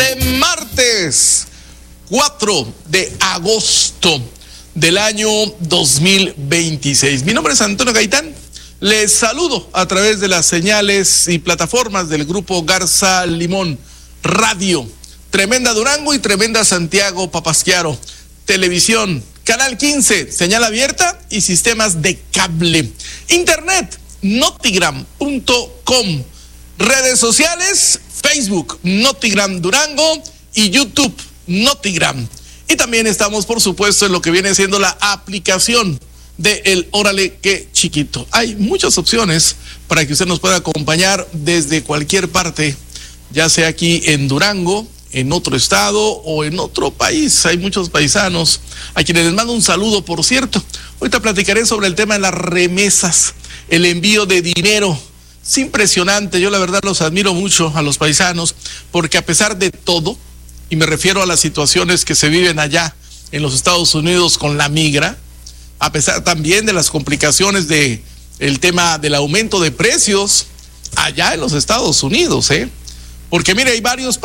de martes 4 de agosto del año 2026. Mi nombre es Antonio Gaitán. Les saludo a través de las señales y plataformas del grupo Garza Limón Radio, Tremenda Durango y Tremenda Santiago Papasquiaro, televisión, canal 15, señal abierta y sistemas de cable, internet, notigram.com, redes sociales, Facebook, Notigram Durango y YouTube, Notigram. Y también estamos, por supuesto, en lo que viene siendo la aplicación de El Órale Qué Chiquito. Hay muchas opciones para que usted nos pueda acompañar desde cualquier parte, ya sea aquí en Durango, en otro estado o en otro país. Hay muchos paisanos a quienes les mando un saludo, por cierto. Ahorita platicaré sobre el tema de las remesas, el envío de dinero. Es impresionante, yo la verdad los admiro mucho a los paisanos, porque a pesar de todo, y me refiero a las situaciones que se viven allá en los Estados Unidos con la migra, a pesar también de las complicaciones de el tema del aumento de precios allá en los Estados Unidos, porque mire, hay varios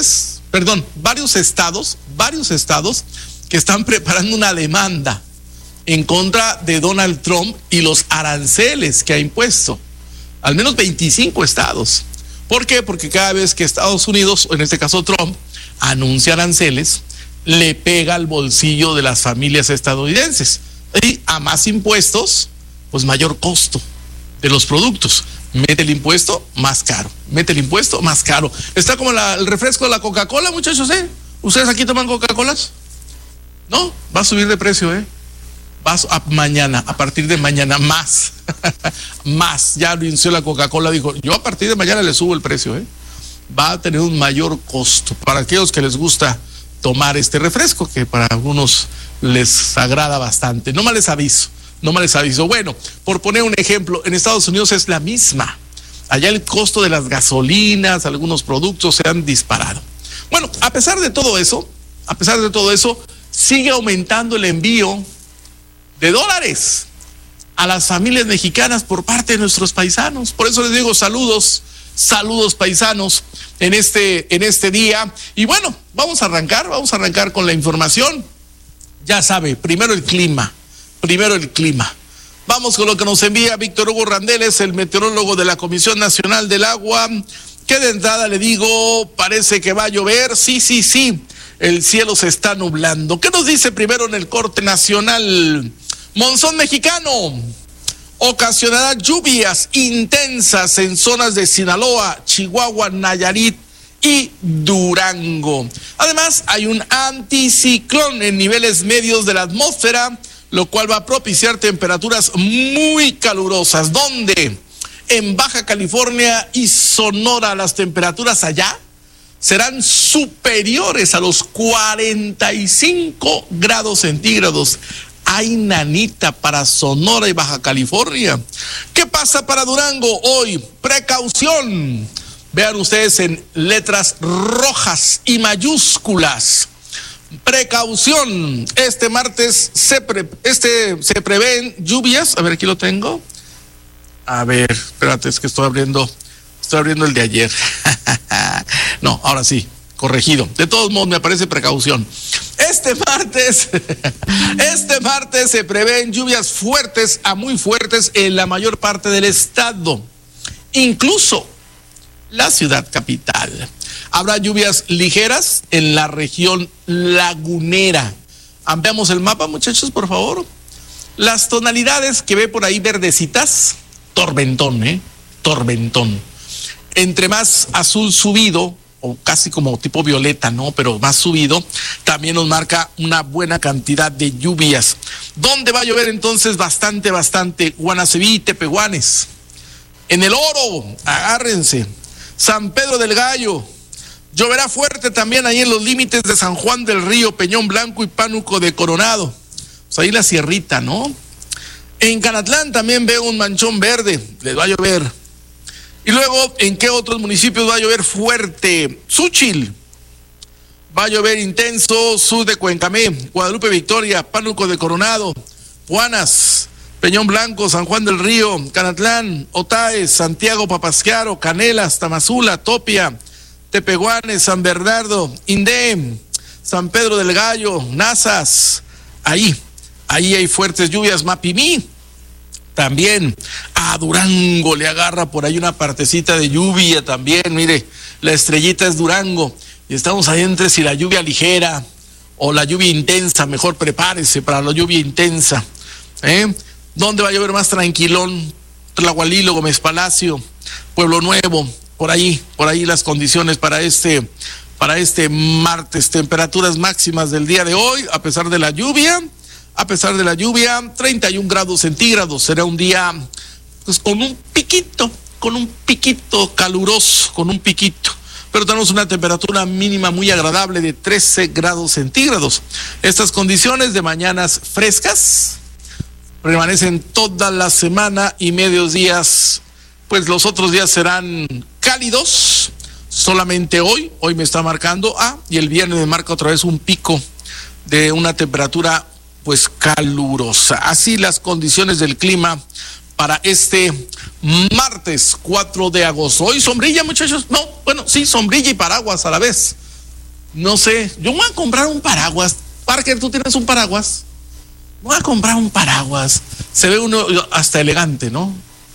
estados que están preparando una demanda en contra de Donald Trump y los aranceles que ha impuesto. Al menos 25 estados. ¿Por qué? Porque cada vez que Estados Unidos, o en este caso Trump, anuncia aranceles, le pega al bolsillo de las familias estadounidenses. Y a más impuestos, pues mayor costo de los productos. Mete el impuesto, más caro. Mete el impuesto, más caro. Está como el refresco de la Coca-Cola, muchachos, ¿Ustedes aquí toman Coca-Colas? No, va a subir de precio, a partir de mañana, más. Más. Ya anunció la Coca-Cola, dijo, yo a partir de mañana le subo el precio, Va a tener un mayor costo para aquellos que les gusta tomar este refresco, que para algunos les agrada bastante. No más les aviso. Bueno, por poner un ejemplo, en Estados Unidos es la misma. Allá el costo de las gasolinas, algunos productos se han disparado. Bueno, a pesar de todo eso, sigue aumentando el envío de dólares a las familias mexicanas por parte de nuestros paisanos. Por eso les digo saludos paisanos en este día. Y bueno, vamos a arrancar con la información. Ya sabe, primero el clima. Vamos con lo que nos envía Víctor Hugo Randeles, el meteorólogo de la Comisión Nacional del Agua, que de entrada le digo, parece que va a llover. Sí, el cielo se está nublando. ¿Qué nos dice primero en el corte nacional? Monzón mexicano ocasionará lluvias intensas en zonas de Sinaloa, Chihuahua, Nayarit y Durango. Además, hay un anticiclón en niveles medios de la atmósfera, lo cual va a propiciar temperaturas muy calurosas. ¿Dónde? En Baja California y Sonora, las temperaturas allá serán superiores a los 45 grados centígrados. Ay, nanita, para Sonora y Baja California. ¿Qué pasa para Durango hoy? Precaución. Vean ustedes en letras rojas y mayúsculas. Precaución. Este martes se prevén lluvias. A ver, aquí lo tengo. A ver, espérate, es que estoy abriendo el de ayer. No, ahora sí, corregido. De todos modos me aparece precaución. Este martes se prevén lluvias fuertes a muy fuertes en la mayor parte del estado, incluso la ciudad capital. Habrá lluvias ligeras en la región lagunera. Ampliamos el mapa, muchachos, por favor. Las tonalidades que ve por ahí verdecitas, tormentón, tormentón. Entre más azul subido, o casi como tipo violeta, ¿no? Pero más subido, también nos marca una buena cantidad de lluvias. ¿Dónde va a llover entonces? Bastante. Guanaceví y Tepehuanes. En El Oro, agárrense. San Pedro del Gallo. Lloverá fuerte también ahí en los límites de San Juan del Río, Peñón Blanco y Pánuco de Coronado. Pues ahí la sierrita, ¿no? En Canatlán también veo un manchón verde, les va a llover. Y luego, ¿en qué otros municipios va a llover fuerte? Xúchil, va a llover intenso, sur de Cuencamé, Guadalupe Victoria, Pánuco de Coronado, Juanas, Peñón Blanco, San Juan del Río, Canatlán, Otaes, Santiago Papasquiaro, Canelas, Tamazula, Topia, Tepehuanes, San Bernardo, Indem, San Pedro del Gallo, Nazas, ahí hay fuertes lluvias. Mapimí, también a Durango le agarra por ahí una partecita de lluvia también. Mire, la estrellita es Durango y estamos ahí entre si la lluvia ligera o la lluvia intensa. Mejor prepárese para la lluvia intensa. ¿Dónde va a llover más tranquilón? Tlahualilo, Gómez Palacio, Pueblo Nuevo, por ahí las condiciones para este martes. Temperaturas máximas del día de hoy, a pesar de la lluvia, 31 grados centígrados. Será un día pues con un piquito caluroso, pero tenemos una temperatura mínima muy agradable de 13 grados centígrados. Estas condiciones de mañanas frescas permanecen toda la semana y medios días, pues los otros días serán cálidos. Solamente hoy me está marcando y el viernes me marca otra vez un pico de una temperatura pues calurosa. Así las condiciones del clima para este martes 4 de agosto. Hoy sombrilla, muchachos. No, bueno, sí, sombrilla y paraguas a la vez. No sé, yo voy a comprar un paraguas. Parker, ¿tú tienes un paraguas? Voy a comprar un paraguas. Se ve uno hasta elegante, ¿no?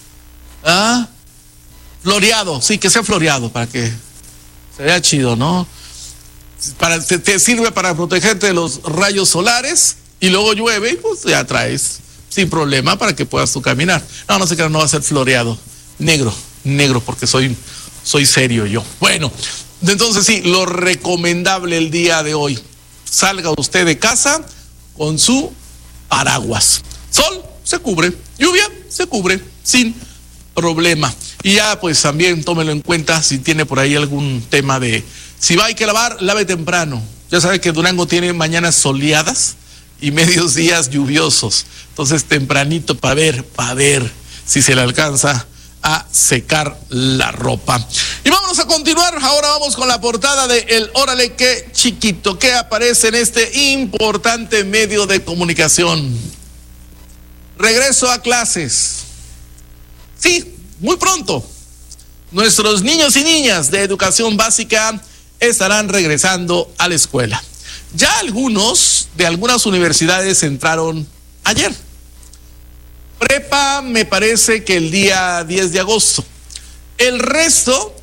Floreado, sí, que sea floreado para que se vea chido, ¿no? Te sirve para protegerte de los rayos solares y luego llueve y pues ya traes sin problema para que puedas tú caminar. No sé qué, no va a ser floreado. Negro, porque soy serio yo. Bueno, entonces sí, lo recomendable el día de hoy. Salga usted de casa con su paraguas. Sol se cubre, lluvia se cubre sin problema. Y ya pues también tómelo en cuenta si tiene por ahí algún tema de si va hay que lavar, lave temprano. Ya sabe que Durango tiene mañanas soleadas y medios días lluviosos. Entonces tempranito para ver si se le alcanza a secar la ropa. Y vámonos a continuar. Ahora vamos con la portada de El Órale Qué Chiquito, que aparece en este importante medio de comunicación. Regreso a clases. Sí, muy pronto. Nuestros niños y niñas de educación básica estarán regresando a la escuela. Ya algunos de algunas universidades entraron ayer. Prepa me parece que el día 10 de agosto. El resto,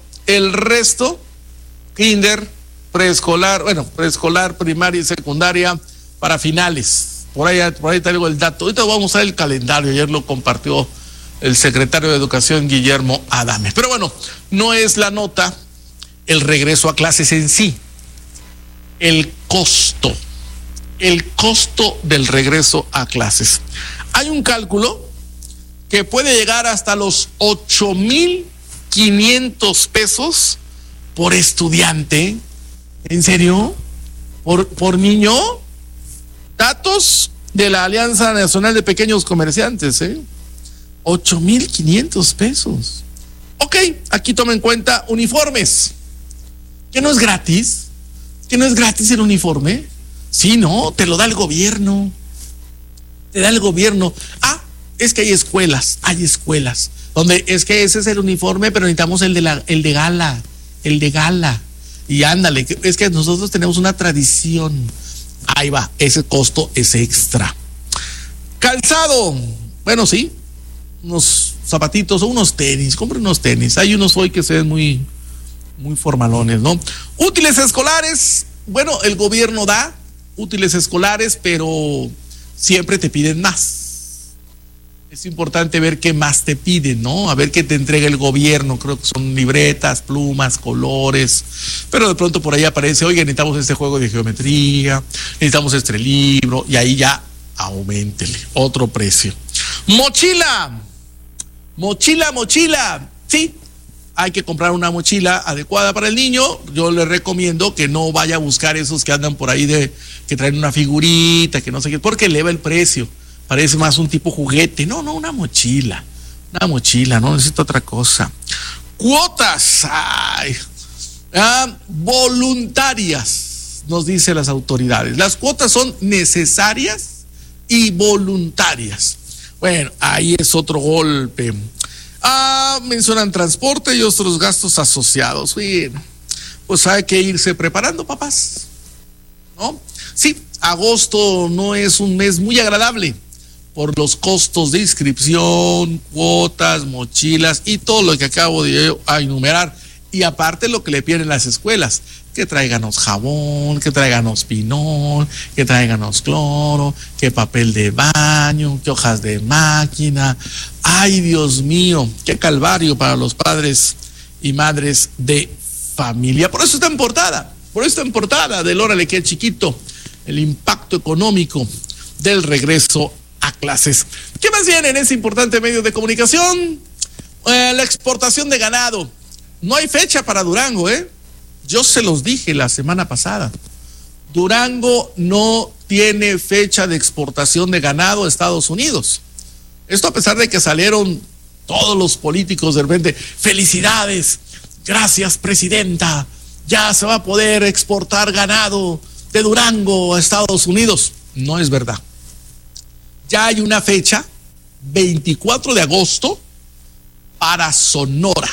kinder, preescolar, primaria y secundaria para finales. Por ahí traigo el dato. Ahorita vamos a usar el calendario. Ayer lo compartió el secretario de Educación, Guillermo Adame. Pero bueno, no es la nota el regreso a clases en sí. El costo del regreso a clases. Hay un cálculo que puede llegar hasta los 8,500 pesos por estudiante. ¿En serio? ¿Por niño? Datos de la Alianza Nacional de Pequeños Comerciantes, 8,500 pesos. Ok, aquí toma en cuenta uniformes. ¿Que no es gratis? ¿Que no es gratis el uniforme? Sí, no, te lo da el gobierno. Es que hay escuelas donde es que ese es el uniforme, pero necesitamos el de gala. Y ándale, es que nosotros tenemos una tradición. Ahí va, ese costo es extra. Calzado, bueno, sí, unos zapatitos o unos tenis, compre unos tenis. Hay unos hoy que se ven muy formalones, ¿no? Útiles escolares, bueno, el gobierno da útiles escolares, pero siempre te piden más. Es importante ver qué más te piden, ¿no? A ver qué te entrega el gobierno. Creo que son libretas, plumas, colores. Pero de pronto por ahí aparece, oye, necesitamos este juego de geometría, necesitamos este libro, y ahí ya auméntele otro precio. Mochila. Sí, hay que comprar una mochila adecuada para el niño. Yo le recomiendo que no vaya a buscar esos que andan por ahí que traen una figurita, que no sé qué, porque eleva el precio. Parece más un tipo juguete. No, una mochila, no necesito otra cosa. Cuotas, voluntarias, nos dicen las autoridades. Las cuotas son necesarias y voluntarias. Bueno, ahí es otro golpe. Mencionan transporte y otros gastos asociados. Bueno, pues hay que irse preparando, papás, ¿no? Sí, agosto no es un mes muy agradable por los costos de inscripción, cuotas, mochilas y todo lo que acabo de enumerar. Y aparte lo que le piden las escuelas, que tráiganos jabón, que tráiganos pinol, que tráiganos cloro, que papel de baño, que hojas de máquina. Ay, Dios mío, qué calvario para los padres y madres de familia. Por eso está en portada del Órale que chiquito, el impacto económico del regreso a clases. ¿Qué más viene en ese importante medio de comunicación? La exportación de ganado. No hay fecha para Durango, Yo se los dije la semana pasada. Durango no tiene fecha de exportación de ganado a Estados Unidos. Esto a pesar de que salieron todos los políticos de repente. Felicidades, gracias presidenta, ya se va a poder exportar ganado de Durango a Estados Unidos. No es verdad. Ya hay una fecha, 24 de agosto, para Sonora.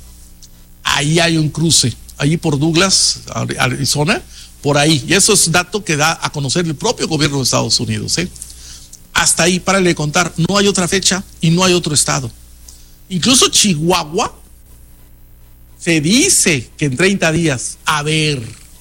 Ahí hay un cruce, ahí por Douglas, Arizona, por ahí. Y eso es dato que da a conocer el propio gobierno de Estados Unidos. Hasta ahí, párale de contar, no hay otra fecha y no hay otro estado. Incluso Chihuahua se dice que en 30 días, a ver.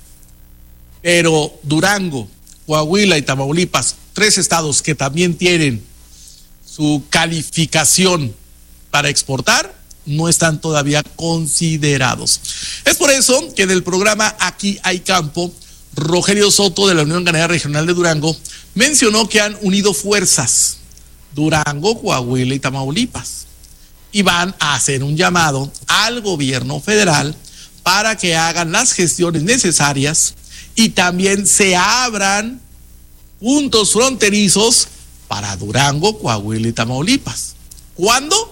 Pero Durango, Coahuila y Tamaulipas, 3 estados que también tienen su calificación para exportar, no están todavía considerados. Es por eso que en el programa Aquí hay campo, Rogelio Soto de la Unión Ganadera Regional de Durango mencionó que han unido fuerzas Durango, Coahuila y Tamaulipas y van a hacer un llamado al gobierno federal para que hagan las gestiones necesarias y también se abran puntos fronterizos para Durango, Coahuila y Tamaulipas. ¿Cuándo?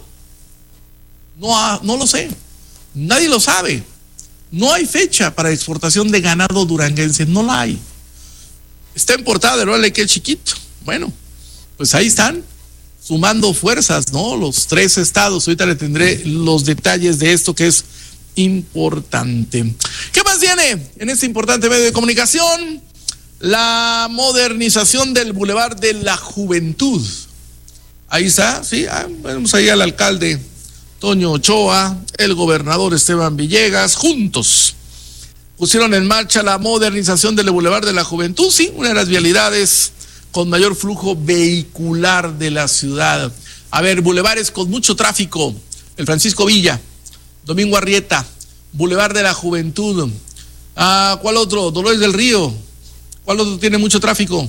No lo sé, nadie lo sabe. No hay fecha para exportación de ganado duranguense, no la hay. Está en portada de Órale que chiquito. Bueno, pues ahí están, sumando fuerzas, ¿no? Los 3 estados. Ahorita le tendré los detalles de esto que es importante. ¿Qué más viene en este importante medio de comunicación? La modernización del Boulevard de la Juventud. Ahí está, sí, vemos ahí al alcalde Toño Ochoa, el gobernador Esteban Villegas, juntos pusieron en marcha la modernización del Boulevard de la Juventud, sí, una de las vialidades con mayor flujo vehicular de la ciudad. A ver, bulevares con mucho tráfico: el Francisco Villa, Domingo Arrieta, Boulevard de la Juventud. ¿Cuál otro? Dolores del Río. ¿Cuál otro tiene mucho tráfico?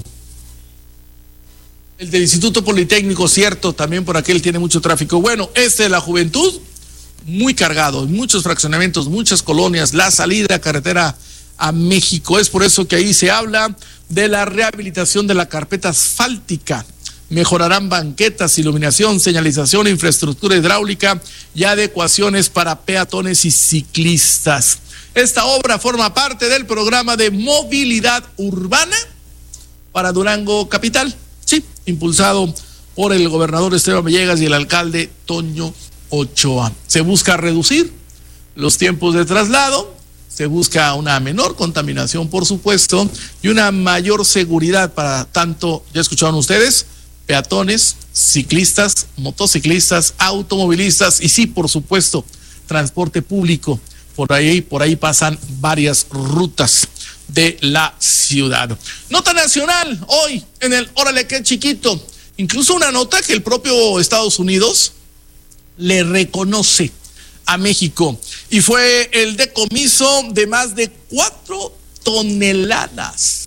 El del Instituto Politécnico, cierto, también por aquel tiene mucho tráfico. Bueno, este de la Juventud, muy cargado, muchos fraccionamientos, muchas colonias, la salida a carretera a México. Es por eso que ahí se habla de la rehabilitación de la carpeta asfáltica. Mejorarán banquetas, iluminación, señalización, infraestructura hidráulica y adecuaciones para peatones y ciclistas. Esta obra forma parte del programa de movilidad urbana para Durango Capital. Sí, impulsado por el gobernador Esteban Villegas y el alcalde Toño Ochoa. Se busca reducir los tiempos de traslado, se busca una menor contaminación, por supuesto, y una mayor seguridad para tanto, ya escucharon ustedes, peatones, ciclistas, motociclistas, automovilistas y sí, por supuesto, transporte público. Por ahí pasan varias rutas de la ciudad. Nota nacional hoy en el Órale que chiquito. Incluso una nota que el propio Estados Unidos le reconoce a México y fue el decomiso de más de 4 toneladas.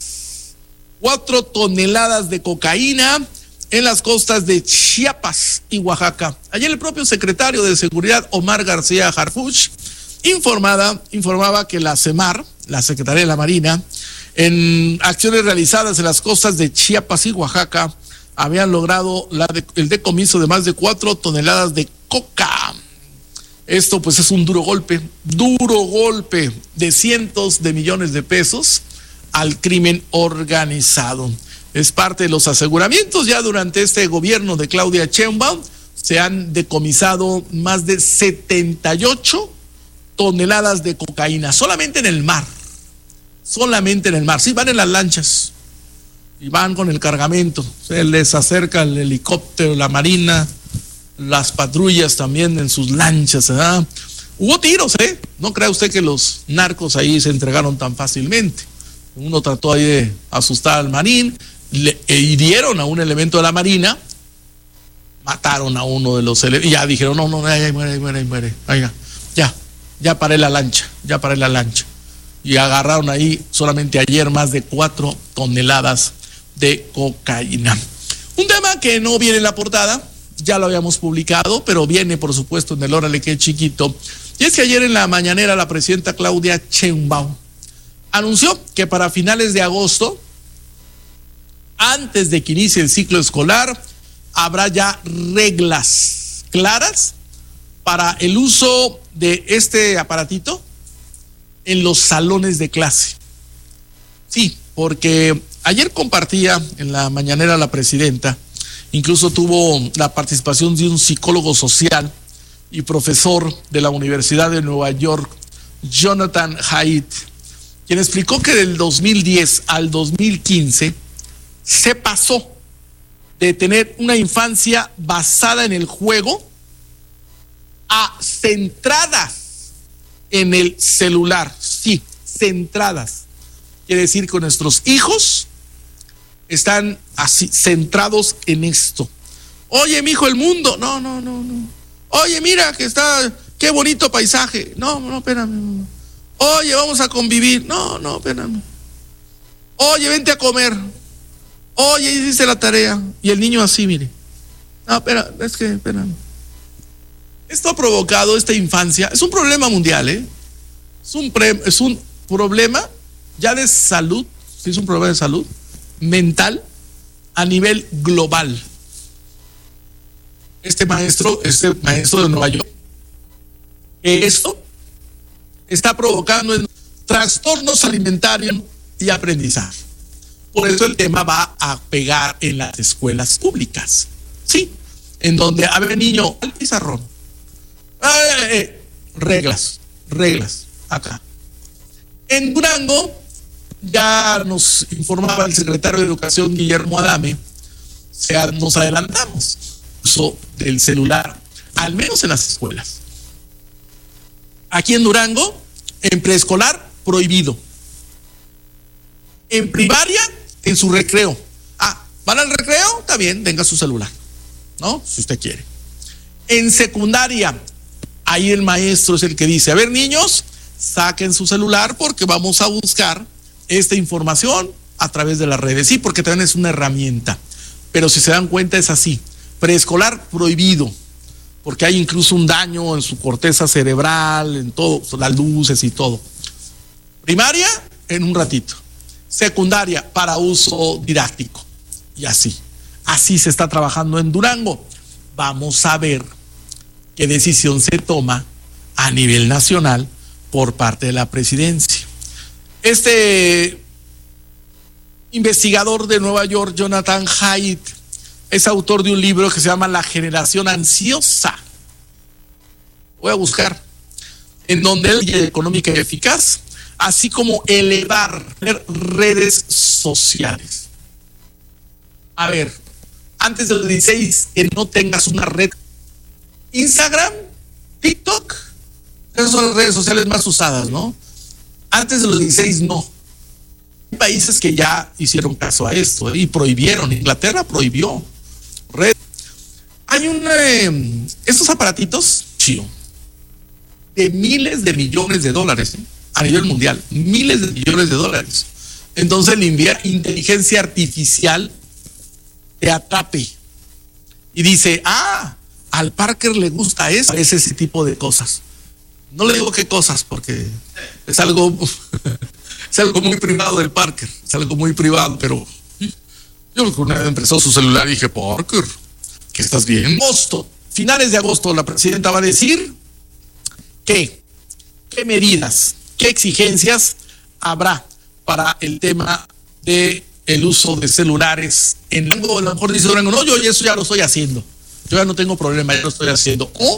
4 toneladas de cocaína en las costas de Chiapas y Oaxaca. Ayer el propio secretario de Seguridad, Omar García Harfuch, informaba que la CEMAR, la Secretaría de la Marina, en acciones realizadas en las costas de Chiapas y Oaxaca, habían logrado el decomiso de más de 4 toneladas de coca. Esto pues es un duro golpe de cientos de millones de pesos al crimen organizado. Es parte de los aseguramientos. Ya durante este gobierno de Claudia Sheinbaum se han decomisado más de 78 toneladas de cocaína, solamente en el mar. Solamente en el mar. Sí, van en las lanchas y van con el cargamento. Se les acerca el helicóptero, la marina, las patrullas también en sus lanchas, ¿verdad? Hubo tiros, ¿eh? No crea usted que los narcos ahí se entregaron tan fácilmente. Uno trató ahí de asustar al marín, hirieron a un elemento de la marina, mataron a uno de los elementos, y ya dijeron, no, ahí muere. Oiga, ya paré la lancha. Y agarraron ahí solamente ayer más de 4 toneladas de cocaína. Un tema que no viene en la portada, ya lo habíamos publicado, pero viene por supuesto en el Órale que chiquito. Y es que ayer en la mañanera la presidenta Claudia Sheinbaum anunció que para finales de agosto, antes de que inicie el ciclo escolar, habrá ya reglas claras para el uso de este aparatito en los salones de clase. Sí, porque ayer compartía en la mañanera la presidenta, incluso tuvo la participación de un psicólogo social y profesor de la Universidad de Nueva York, Jonathan Haidt, quien explicó que del 2010 al 2015 se pasó de tener una infancia basada en el juego a centradas en el celular. Sí, centradas. Quiere decir que nuestros hijos están así, centrados en esto. Oye, mijo, el mundo. No. Oye, mira que está, qué bonito paisaje. No, espérame. Oye, vamos a convivir. No, espérame. Oye, vente a comer. Oye, hiciste la tarea. Y el niño así, mire. No, espérame. Esto ha provocado esta infancia. Es un problema mundial, ¿eh? Es un problema ya de salud. Sí, es un problema de salud mental a nivel global. Este maestro de Nueva York, esto está provocando trastornos alimentarios y aprendizaje. Por eso el tema va a pegar en las escuelas públicas. Sí, en donde, a ver, niño, al pizarrón. Reglas, acá. En Durango, ya nos informaba el secretario de Educación, Guillermo Adame, nos adelantamos. Uso del celular, al menos en las escuelas. Aquí en Durango, en preescolar, prohibido. En primaria, en su recreo. ¿Van al recreo? Está bien, tenga su celular, ¿no? Si usted quiere. En secundaria, ahí el maestro es el que dice, a ver, niños, saquen su celular porque vamos a buscar esta información a través de las redes. Sí, porque también es una herramienta. Pero si se dan cuenta es así. Preescolar prohibido, porque hay incluso un daño en su corteza cerebral, en todo, las luces y todo. Primaria, en un ratito. Secundaria, para uso didáctico. Y así se está trabajando en Durango. Vamos a ver qué decisión se toma a nivel nacional por parte de la presidencia. Este investigador de Nueva York, Jonathan Haidt, es autor de un libro que se llama La generación ansiosa. Voy a buscar. En donde él económica y eficaz, así como elevar redes sociales. A ver, antes de los 16, que no tengas una red. Instagram, TikTok, esas son las redes sociales más usadas, ¿no? Antes de los 16, no. Hay países que ya hicieron caso a esto y prohibieron. Inglaterra prohibió. Hay estos aparatitos, de miles de millones de dólares, a nivel mundial, miles de millones de dólares. Entonces la inteligencia artificial te atrape y dice, al Parker le gusta eso, es ese tipo de cosas. No le digo qué cosas porque es algo muy privado del Parker, es algo muy privado, pero yo una vez empezó su celular y dije, Parker, ¿qué estás viendo? Finales de agosto, la presidenta va a decir qué medidas, qué exigencias habrá para el tema de el uso de celulares en Durango. A lo mejor dice Durango, no, yo eso ya lo estoy haciendo, yo ya no tengo problema, ya lo estoy haciendo. O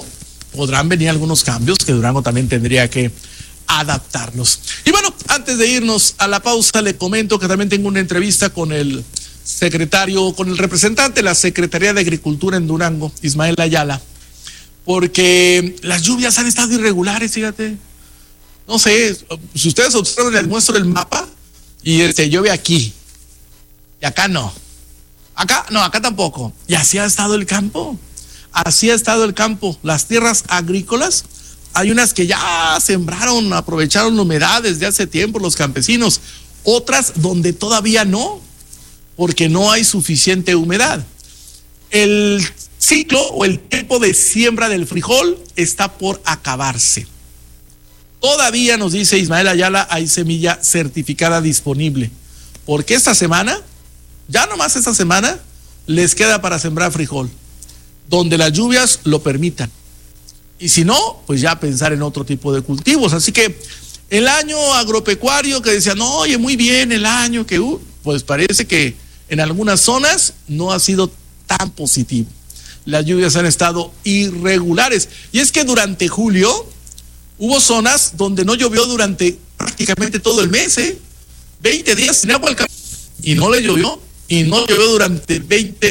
podrán venir algunos cambios que Durango también tendría que adaptarnos. Y bueno, antes de irnos a la pausa, le comento que también tengo una entrevista con el representante de la Secretaría de Agricultura en Durango, Ismael Ayala, porque las lluvias han estado irregulares, fíjate. No sé, si ustedes observan, les muestro el mapa y llueve aquí. Y acá no. Acá tampoco. Y así ha estado el campo. Así ha estado el campo. Las tierras agrícolas, hay unas que ya sembraron, aprovecharon la humedad desde hace tiempo los campesinos. Otras donde todavía no, porque no hay suficiente humedad. El ciclo o el tiempo de siembra del frijol está por acabarse. Todavía, nos dice Ismael Ayala, hay semilla certificada disponible, porque esta semana, ya nomás esta semana, les queda para sembrar frijol, donde las lluvias lo permitan. Y si no, pues ya pensar en otro tipo de cultivos. Así que el año agropecuario que decían, no, oye, muy bien el año que pues parece que en algunas zonas no ha sido tan positivo. Las lluvias han estado irregulares. Y es que durante julio hubo zonas donde no llovió durante prácticamente todo el mes, 20 días sin agua al campo. Y no le llovió, y no llovió durante 20